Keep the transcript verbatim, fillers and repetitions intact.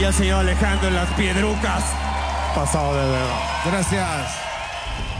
y al señor Alejandro en las piedrucas. Pasado de verga. Gracias.